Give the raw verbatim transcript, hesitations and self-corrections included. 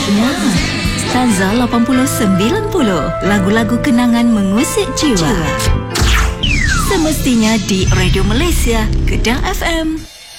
Ya, Stanza lapan puluh sembilan puluh, lagu-lagu kenangan mengusik jiwa. Semestinya di Radio Malaysia, Kedah F M.